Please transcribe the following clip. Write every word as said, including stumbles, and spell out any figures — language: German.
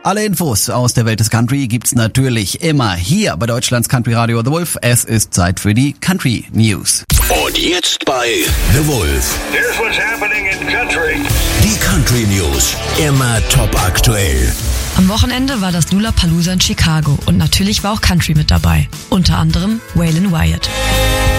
Alle Infos aus der Welt des Country gibt's natürlich immer hier bei Deutschlands Country Radio The Wolf. Es ist Zeit für die Country News. Und jetzt bei The Wolf. Here's what's happening in country. Die Country News. Immer top aktuell. Am Wochenende war das Lollapalooza in Chicago und natürlich war auch Country mit dabei. Unter anderem Waylon Wyatt.